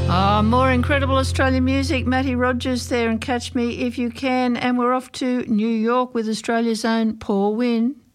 More incredible Australian music. Matty Rogers there and Catch Me If You Can. And we're off to New York with Australia's own Paul Wynn.